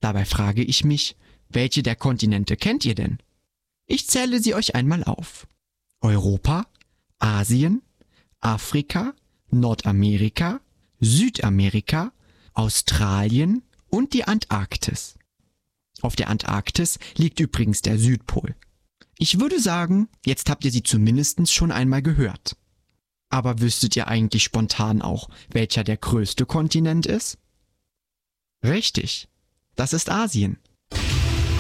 Dabei frage ich mich, welche der Kontinente kennt ihr denn? Ich zähle sie euch einmal auf. Europa, Asien, Afrika, Nordamerika, Südamerika, Australien und die Antarktis. Auf der Antarktis liegt übrigens der Südpol. Ich würde sagen, jetzt habt ihr sie zumindest schon einmal gehört. Aber wüsstet ihr eigentlich spontan auch, welcher der größte Kontinent ist? Richtig, das ist Asien.